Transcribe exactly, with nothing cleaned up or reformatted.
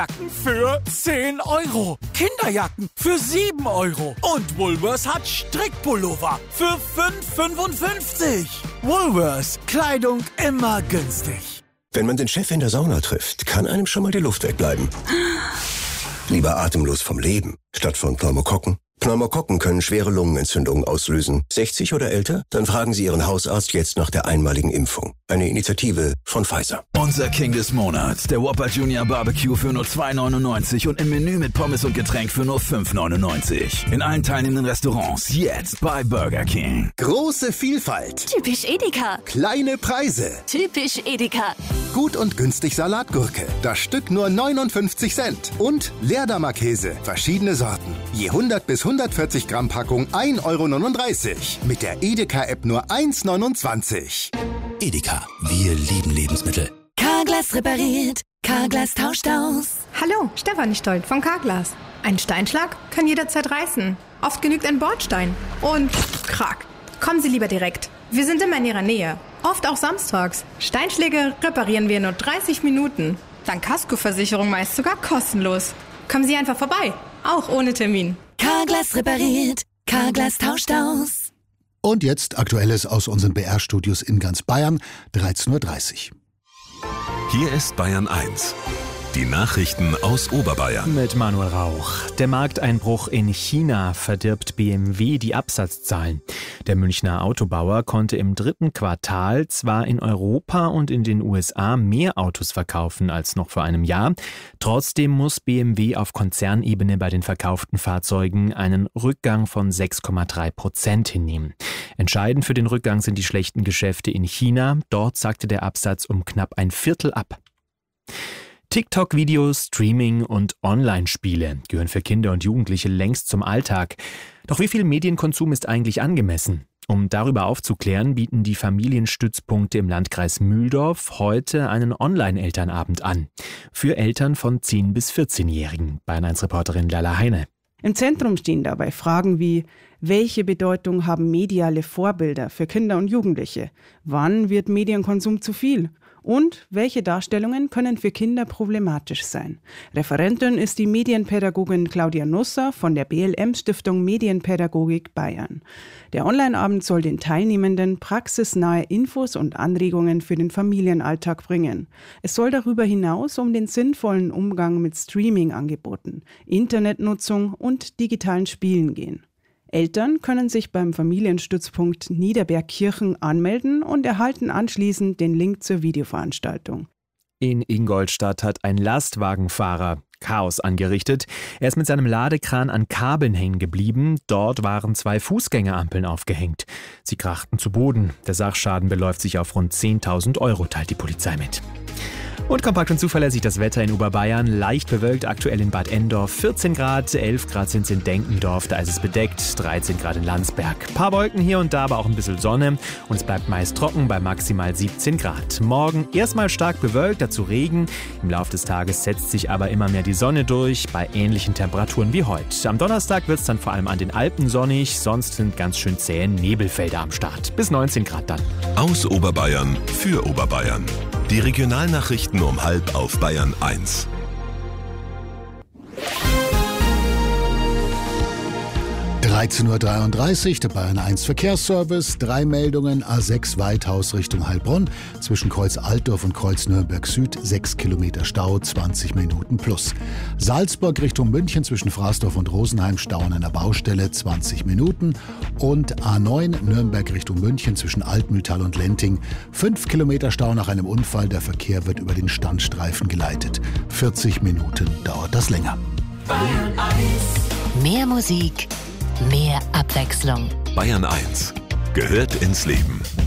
Jacken für zehn Euro. Kinderjacken für sieben Euro. Und Woolworths hat Strickpullover für fünf Euro fünfundfünfzig. Woolworths, Kleidung immer günstig. Wenn man den Chef in der Sauna trifft, kann einem schon mal die Luft wegbleiben. Lieber atemlos vom Leben, statt von Pneumokokken. Pneumokokken können schwere Lungenentzündungen auslösen. sechzig oder älter? Dann fragen Sie Ihren Hausarzt jetzt nach der einmaligen Impfung. Eine Initiative von Pfizer. Unser King des Monats, der Whopper Junior Barbecue für nur zwei neunundneunzig und im Menü mit Pommes und Getränk für nur fünf neunundneunzig. In allen teilnehmenden Restaurants jetzt bei Burger King. Große Vielfalt. Typisch Edeka. Kleine Preise. Typisch Edeka. Gut und günstig Salatgurke. Das Stück nur neunundfünfzig Cent. Und Leerdammer Käse. Verschiedene Sorten. Je hundert bis hundertvierzig Gramm Packung ein Euro neununddreißig. Mit der Edeka-App nur eins neunundzwanzig. Edeka, wir lieben Lebensmittel. Carglass repariert. Carglass tauscht aus. Hallo, Stefanie Stolt von Carglass. Ein Steinschlag kann jederzeit reißen. Oft genügt ein Bordstein. Und krack. Kommen Sie lieber direkt. Wir sind immer in Ihrer Nähe. Oft auch samstags. Steinschläge reparieren wir in nur dreißig Minuten. Dank Kaskoversicherung meist sogar kostenlos. Kommen Sie einfach vorbei. Auch ohne Termin. Carglass repariert. Carglass tauscht aus. Und jetzt Aktuelles aus unseren B R-Studios in ganz Bayern, dreizehn Uhr dreißig. Hier ist Bayern eins. Die Nachrichten aus Oberbayern. Mit Manuel Rauch. Der Markteinbruch in China verdirbt B M W die Absatzzahlen. Der Münchner Autobauer konnte im dritten Quartal zwar in Europa und in den U S A mehr Autos verkaufen als noch vor einem Jahr. Trotzdem muss B M W auf Konzernebene bei den verkauften Fahrzeugen einen Rückgang von sechs Komma drei Prozent hinnehmen. Entscheidend für den Rückgang sind die schlechten Geschäfte in China. Dort sackte der Absatz um knapp ein Viertel ab. TikTok-Videos, Streaming und Online-Spiele gehören für Kinder und Jugendliche längst zum Alltag. Doch wie viel Medienkonsum ist eigentlich angemessen? Um darüber aufzuklären, bieten die Familienstützpunkte im Landkreis Mühldorf heute einen Online-Elternabend an. Für Eltern von zehn- bis vierzehnjährigen. Bayern eins Reporterin Lala Heine. Im Zentrum stehen dabei Fragen wie: Welche Bedeutung haben mediale Vorbilder für Kinder und Jugendliche? Wann wird Medienkonsum zu viel? Und welche Darstellungen können für Kinder problematisch sein? Referentin ist die Medienpädagogin Claudia Nusser von der B L M-Stiftung Medienpädagogik Bayern. Der Online-Abend soll den Teilnehmenden praxisnahe Infos und Anregungen für den Familienalltag bringen. Es soll darüber hinaus um den sinnvollen Umgang mit Streaming-Angeboten, Internetnutzung und digitalen Spielen gehen. Eltern können sich beim Familienstützpunkt Niederbergkirchen anmelden und erhalten anschließend den Link zur Videoveranstaltung. In Ingolstadt hat ein Lastwagenfahrer Chaos angerichtet. Er ist mit seinem Ladekran an Kabeln hängen geblieben. Dort waren zwei Fußgängerampeln aufgehängt. Sie krachten zu Boden. Der Sachschaden beläuft sich auf rund zehntausend Euro, teilt die Polizei mit. Und kompakt und zuverlässig das Wetter in Oberbayern. Leicht bewölkt, aktuell in Bad Endorf vierzehn Grad, elf Grad sind es in Denkendorf, da ist es bedeckt, dreizehn Grad in Landsberg. Ein paar Wolken hier und da, aber auch ein bisschen Sonne. Und es bleibt meist trocken bei maximal siebzehn Grad. Morgen erstmal stark bewölkt, dazu Regen. Im Laufe des Tages setzt sich aber immer mehr die Sonne durch, bei ähnlichen Temperaturen wie heute. Am Donnerstag wird es dann vor allem an den Alpen sonnig, sonst sind ganz schön zähe Nebelfelder am Start. Bis neunzehn Grad dann. Aus Oberbayern für Oberbayern. Die Regionalnachrichten um halb auf Bayern eins. dreizehn Uhr dreiunddreißig, der Bayern eins Verkehrsservice. Drei Meldungen: A sechs Weithaus Richtung Heilbronn. Zwischen Kreuz Altdorf und Kreuz Nürnberg Süd sechs Kilometer Stau, zwanzig Minuten plus. Salzburg Richtung München zwischen Fraßdorf und Rosenheim Stau an einer Baustelle, zwanzig Minuten. Und A neun Nürnberg Richtung München zwischen Altmühltal und Lenting. fünf Kilometer Stau nach einem Unfall. Der Verkehr wird über den Standstreifen geleitet. vierzig Minuten dauert das länger. Bayern eins. Mehr Musik, mehr Abwechslung. Bayern eins gehört ins Leben.